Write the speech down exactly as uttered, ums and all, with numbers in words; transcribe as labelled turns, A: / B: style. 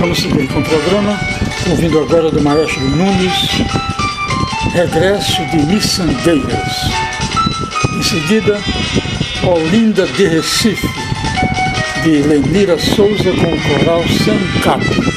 A: Vamos seguir com o programa, ouvindo agora do Maestro Nunes, Regresso de Miçangueiras. Em seguida, Olinda de Recife, de Lenira Souza com o coral Sancape.